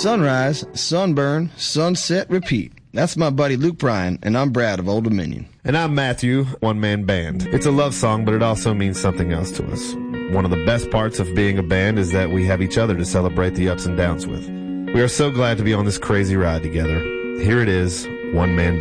sunrise, sunburn, sunset, repeat. That's my buddy Luke Bryan, and I'm Brad of Old Dominion. And I'm Matthew, One Man Band. It's a love song, but it also means something else to us. One of the best parts of being a band is that we have each other to celebrate the ups and downs with. We are so glad to be on this crazy ride together. Here it is, One Man Band.